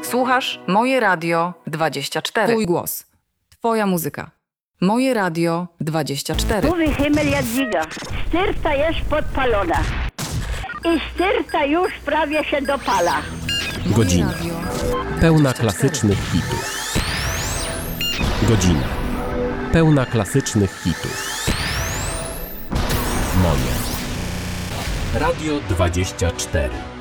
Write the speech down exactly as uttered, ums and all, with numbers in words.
Słuchasz Moje Radio dwadzieścia cztery. Twój głos. Twoja muzyka. Moje Radio dwadzieścia cztery. Mówi Himmel Jadwiga. Styrta jest podpalona. I styrta już prawie się dopala. Godzina. Pełna klasycznych hitów. Godzina. Pełna klasycznych hitów. Moje Radio dwadzieścia cztery.